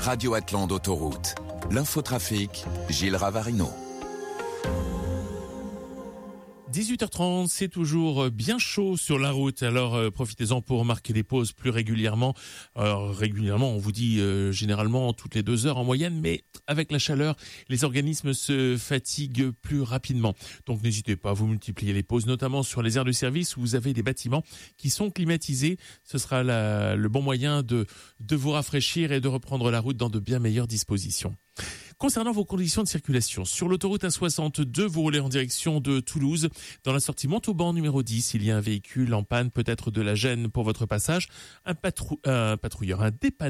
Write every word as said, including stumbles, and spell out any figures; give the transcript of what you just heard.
Radio Atlan d'Autoroute. L'infotrafic, Gilles Ravarino. dix-huit heures trente, c'est toujours bien chaud sur la route, alors euh, profitez-en pour marquer des pauses plus régulièrement. Alors, régulièrement, on vous dit euh, généralement toutes les deux heures en moyenne, mais avec la chaleur, les organismes se fatiguent plus rapidement. Donc n'hésitez pas à vous multiplier les pauses, notamment sur les aires de service où vous avez des bâtiments qui sont climatisés. Ce sera la, le bon moyen de, de vous rafraîchir et de reprendre la route dans de bien meilleures dispositions. Concernant vos conditions de circulation, sur l'autoroute A soixante-deux, vous roulez en direction de Toulouse. Dans la sortie Montauban numéro dix, il y a un véhicule en panne, peut-être de la gêne pour votre passage. Un, patrou- un patrouilleur, un dépanneur